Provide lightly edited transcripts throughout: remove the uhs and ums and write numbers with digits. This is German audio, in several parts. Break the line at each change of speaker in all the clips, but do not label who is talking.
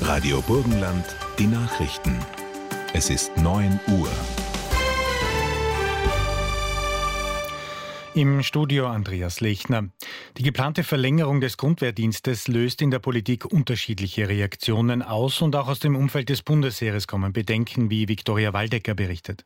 Radio Burgenland, die Nachrichten. Es ist 9 Uhr.
Im Studio Andreas Lechner. Die geplante Verlängerung des Grundwehrdienstes löst in der Politik unterschiedliche Reaktionen aus und auch aus dem Umfeld des Bundesheeres kommen Bedenken, wie Viktoria Waldecker berichtet.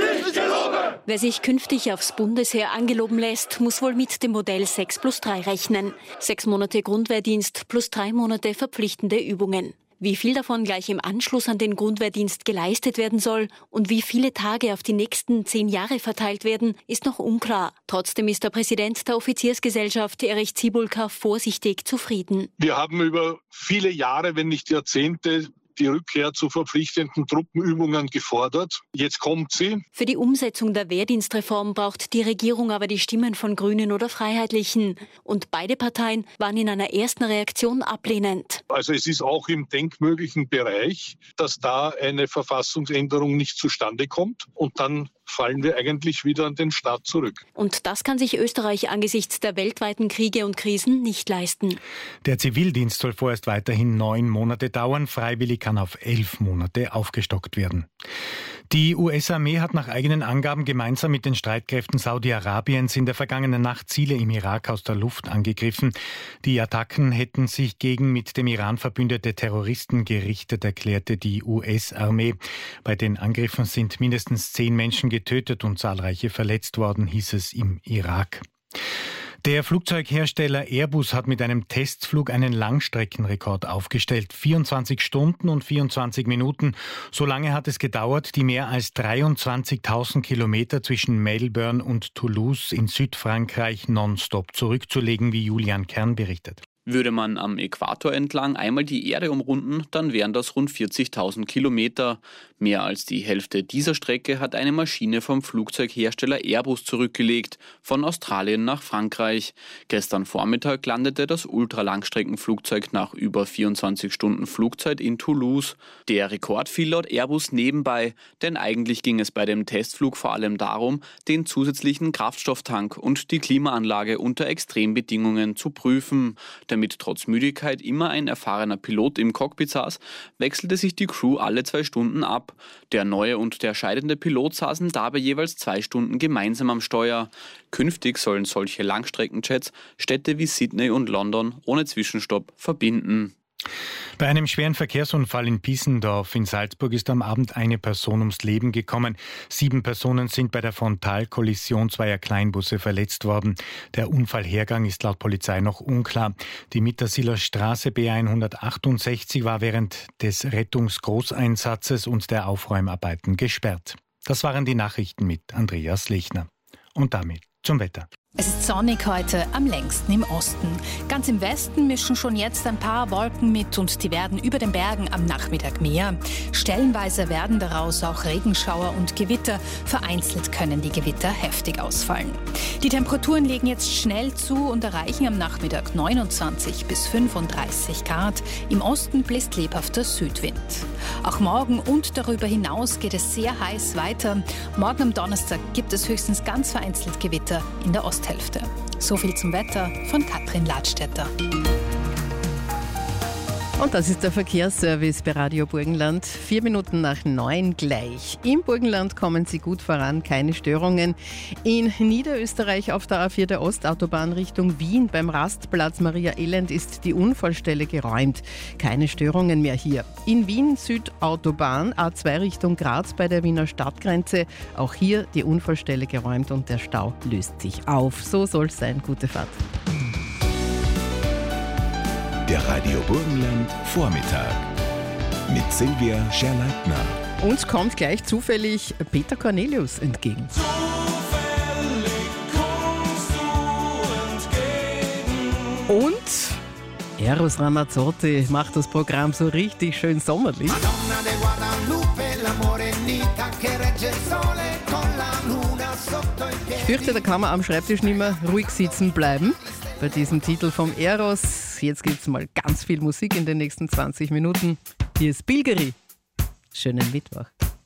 Wer sich künftig aufs Bundesheer angeloben lässt, muss wohl mit dem Modell 6+3 rechnen. 6 Monate Grundwehrdienst plus 3 Monate verpflichtende Übungen. Wie viel davon gleich im Anschluss an den Grundwehrdienst geleistet werden soll und wie viele Tage auf die nächsten 10 Jahre verteilt werden, ist noch unklar. Trotzdem ist der Präsident der Offiziersgesellschaft, Erich Ziebulka, vorsichtig zufrieden.
Wir haben über viele Jahre, wenn nicht Jahrzehnte, die Rückkehr zu verpflichtenden Truppenübungen gefordert. Jetzt kommt sie.
Für die Umsetzung der Wehrdienstreform braucht die Regierung aber die Stimmen von Grünen oder Freiheitlichen. Und beide Parteien waren in einer ersten Reaktion ablehnend.
Also es ist auch im denkmöglichen Bereich, dass da eine Verfassungsänderung nicht zustande kommt. Und dann fallen wir eigentlich wieder an den Staat zurück.
Und das kann sich Österreich angesichts der weltweiten Kriege und Krisen nicht leisten.
Der Zivildienst soll vorerst weiterhin 9 Monate dauern. Freiwillig kann auf 11 Monate aufgestockt werden. Die US-Armee hat nach eigenen Angaben gemeinsam mit den Streitkräften Saudi-Arabiens in der vergangenen Nacht Ziele im Irak aus der Luft angegriffen. Die Attacken hätten sich gegen mit dem Iran verbündete Terroristen gerichtet, erklärte die US-Armee. Bei den Angriffen sind mindestens 10 Menschen getötet und zahlreiche verletzt worden, hieß es im Irak. Der Flugzeughersteller Airbus hat mit einem Testflug einen Langstreckenrekord aufgestellt. 24 Stunden und 24 Minuten. So lange hat es gedauert, die mehr als 23.000 Kilometer zwischen Melbourne und Toulouse in Südfrankreich nonstop zurückzulegen, wie Julian Kern berichtet.
Würde man am Äquator entlang einmal die Erde umrunden, dann wären das rund 40.000 Kilometer. Mehr als die Hälfte dieser Strecke hat eine Maschine vom Flugzeughersteller Airbus zurückgelegt, von Australien nach Frankreich. Gestern Vormittag landete das Ultralangstreckenflugzeug nach über 24 Stunden Flugzeit in Toulouse. Der Rekord fiel laut Airbus nebenbei, denn eigentlich ging es bei dem Testflug vor allem darum, den zusätzlichen Kraftstofftank und die Klimaanlage unter Extrembedingungen zu prüfen. Damit trotz Müdigkeit immer ein erfahrener Pilot im Cockpit saß, wechselte sich die Crew alle 2 Stunden ab. Der neue und der scheidende Pilot saßen dabei jeweils 2 Stunden gemeinsam am Steuer. Künftig sollen solche Langstreckenjets Städte wie Sydney und London ohne Zwischenstopp verbinden.
Bei einem schweren Verkehrsunfall in Piesendorf in Salzburg ist am Abend eine Person ums Leben gekommen. 7 Personen sind bei der Frontalkollision zweier Kleinbusse verletzt worden. Der Unfallhergang ist laut Polizei noch unklar. Die Mittersiler Straße B168 war während des Rettungsgroßeinsatzes und der Aufräumarbeiten gesperrt. Das waren die Nachrichten mit Andreas Lechner. Und damit zum Wetter.
Es ist sonnig heute, am längsten im Osten. Ganz im Westen mischen schon jetzt ein paar Wolken mit und die werden über den Bergen am Nachmittag mehr. Stellenweise werden daraus auch Regenschauer und Gewitter. Vereinzelt können die Gewitter heftig ausfallen. Die Temperaturen legen jetzt schnell zu und erreichen am Nachmittag 29 bis 35 Grad. Im Osten bläst lebhafter Südwind. Auch morgen und darüber hinaus geht es sehr heiß weiter. Morgen am Donnerstag gibt es höchstens ganz vereinzelt Gewitter in der Osthälfte. So viel zum Wetter von Katrin Ladstätter.
Und das ist der Verkehrsservice bei Radio Burgenland. 4 Minuten nach 9 gleich. Im Burgenland kommen Sie gut voran, keine Störungen. In Niederösterreich auf der A4 der Ostautobahn Richtung Wien beim Rastplatz Maria Elend ist die Unfallstelle geräumt. Keine Störungen mehr hier. In Wien Südautobahn A2 Richtung Graz bei der Wiener Stadtgrenze. Auch hier die Unfallstelle geräumt und der Stau löst sich auf. So soll es sein. Gute Fahrt.
Der Radio Burgenland Vormittag mit Silvia Scherleitner.
Uns kommt gleich zufällig Peter Cornelius entgegen.
Zufällig kommst du entgegen.
Und Eros Ramazzotti macht das Programm so richtig schön sommerlich. Ich fürchte, da kann man am Schreibtisch nicht mehr ruhig sitzen bleiben bei diesem Titel vom Eros. Jetzt gibt es mal ganz viel Musik in den nächsten 20 Minuten. Hier ist Bilgeri. Schönen Mittwoch.